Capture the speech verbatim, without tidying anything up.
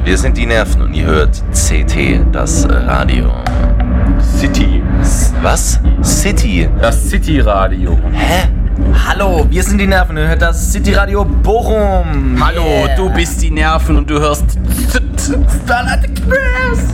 Wir sind die Nerven und ihr hört C T, das Radio. City. Was? City? Das City-Radio. Hä? Hallo, wir sind die Nerven, ihr hört das City-Radio Bochum. Hallo, Yeah. du bist die Nerven und du hörst Starlight Express.